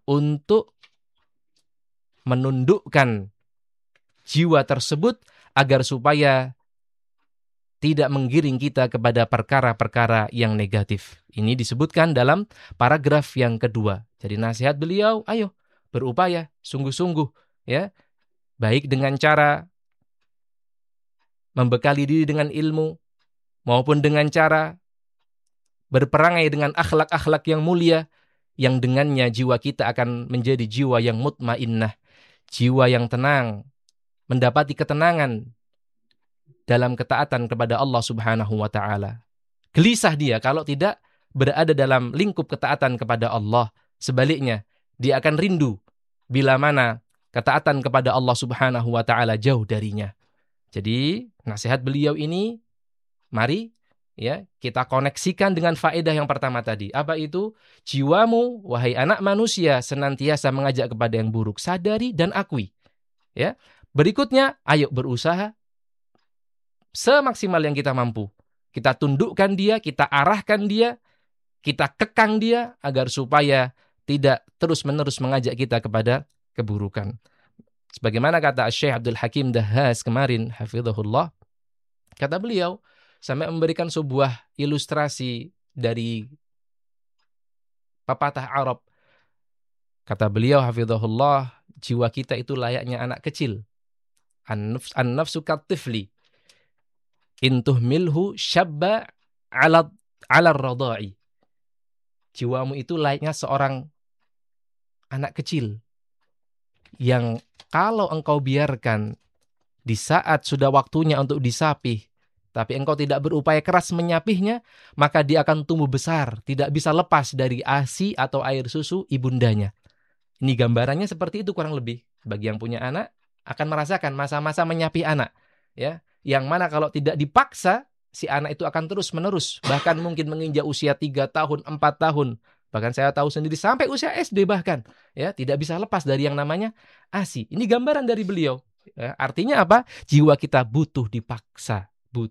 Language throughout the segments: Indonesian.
untuk menundukkan jiwa tersebut agar supaya tidak menggiring kita kepada perkara-perkara yang negatif. Ini disebutkan dalam paragraf yang kedua. Jadi nasihat beliau, ayo berupaya sungguh-sungguh ya, baik dengan cara membekali diri dengan ilmu maupun dengan cara berperangai dengan akhlak-akhlak yang mulia yang dengannya jiwa kita akan menjadi jiwa yang mutmainnah, jiwa yang tenang, mendapati ketenangan dalam ketaatan kepada Allah Subhanahu wa taala. Gelisah dia kalau tidak berada dalam lingkup ketaatan kepada Allah. Sebaliknya, dia akan rindu bila mana ketaatan kepada Allah Subhanahu wa taala jauh darinya. Jadi, nasihat beliau ini mari ya, kita koneksikan dengan faedah yang pertama tadi. Apa itu? Jiwamu wahai anak manusia senantiasa mengajak kepada yang buruk. Sadari dan akui. Ya. Berikutnya, ayo berusaha semaksimal yang kita mampu. Kita tundukkan dia, kita arahkan dia, kita kekang dia agar supaya tidak terus-menerus mengajak kita kepada keburukan. Sebagaimana kata Syekh Abdul Hakim Dahhas kemarin, hafizahullah, kata beliau, sampai memberikan sebuah ilustrasi dari pepatah Arab. Kata beliau, hafizahullah, jiwa kita itu layaknya anak kecil. An-nafsu katifli. Intuh milhu syabba ala radha'i. Jiwamu itu layaknya seorang anak kecil yang kalau engkau biarkan di saat sudah waktunya untuk disapih, tapi engkau tidak berupaya keras menyapihnya, maka dia akan tumbuh besar, tidak bisa lepas dari ASI atau air susu ibundanya. Ini gambarannya seperti itu kurang lebih. Bagi yang punya anak akan merasakan masa-masa menyapih anak, ya. Yang mana kalau tidak dipaksa, si anak itu akan terus-menerus, bahkan mungkin menginjak usia 3 tahun, 4 tahun. Bahkan saya tahu sendiri sampai usia SD bahkan, ya, tidak bisa lepas dari yang namanya ASI. Ini gambaran dari beliau. Ya, artinya apa? Jiwa kita butuh dipaksa.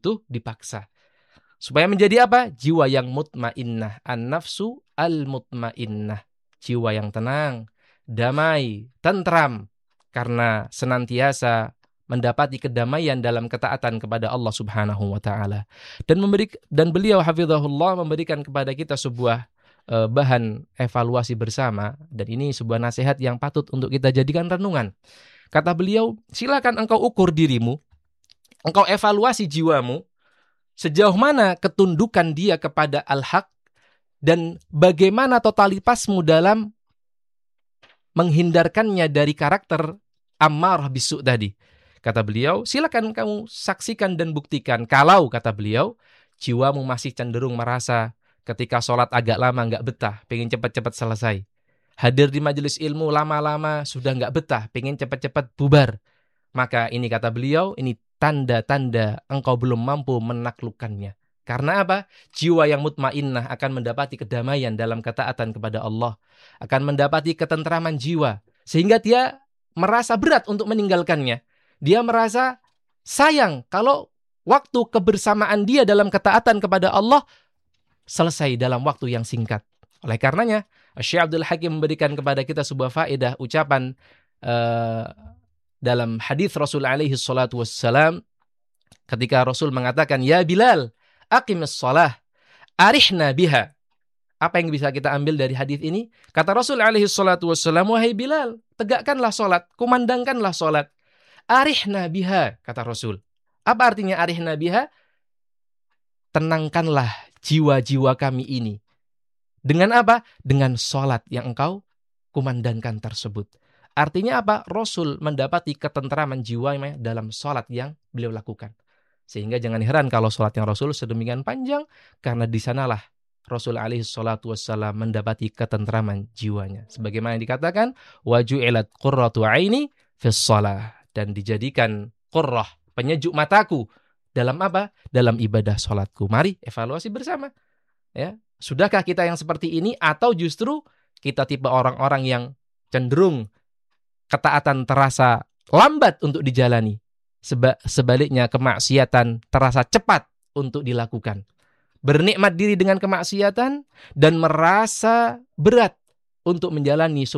Supaya menjadi apa? Jiwa yang mutmainnah. An-nafsu al-mutmainnah. Jiwa yang tenang, damai, tentram. Karena senantiasa mendapati kedamaian dalam ketaatan kepada Allah Subhanahu wa taala. Dan beliau hafizahullah memberikan kepada kita sebuah bahan evaluasi bersama, dan ini sebuah nasihat yang patut untuk kita jadikan renungan. Kata beliau, silakan engkau ukur dirimu, engkau evaluasi jiwamu, sejauh mana ketundukan dia kepada al-haq dan bagaimana totalitasmu dalam menghindarkannya dari karakter ammarah bisu' tadi. Kata beliau, silakan kamu saksikan dan buktikan. Kalau, kata beliau, jiwamu masih cenderung merasa ketika sholat agak lama nggak betah, pengen cepat-cepat selesai. Hadir di majelis ilmu lama-lama sudah nggak betah, pengen cepat-cepat bubar. Maka ini kata beliau, ini tanda-tanda engkau belum mampu menaklukkannya. Karena apa? Jiwa yang mutmainnah akan mendapati kedamaian dalam ketaatan kepada Allah. Akan mendapati ketentraman jiwa. Sehingga dia merasa berat untuk meninggalkannya. Dia merasa sayang kalau waktu kebersamaan dia dalam ketaatan kepada Allah selesai dalam waktu yang singkat. Oleh karenanya, Syekh Abdul Hakim memberikan kepada kita sebuah faedah ucapan dalam hadis Rasul alaihi salatu wassalam ketika Rasul mengatakan, "Ya Bilal, aqimis shalah, arihna biha." Apa yang bisa kita ambil dari hadis ini? Kata Rasul alaihi salatu wassalam, "Wahai Bilal, tegakkanlah salat, kumandangkanlah salat. Arihna biha," kata Rasul. Apa artinya arihna biha? Tenangkanlah jiwa-jiwa kami ini. Dengan apa? Dengan salat yang engkau kumandangkan tersebut. Artinya apa? Rasul mendapati ketentraman jiwanya dalam salat yang beliau lakukan. Sehingga jangan heran kalau salat yang Rasul sedemikian panjang, karena di sanalah Rasul alaihi salatu wassalam mendapati ketentraman jiwanya. Sebagaimana yang dikatakan, wa ju'ilat qurratu aini fis shalah, dan dijadikan qurrah, penyejuk mataku dalam apa? Dalam ibadah salatku. Mari evaluasi bersama. Ya, sudahkah kita yang seperti ini, atau justru kita tipe orang-orang yang cenderung ketaatan terasa lambat untuk dijalani? Sebaliknya kemaksiatan terasa cepat untuk dilakukan. Bernikmat diri dengan kemaksiatan dan merasa berat untuk menjalani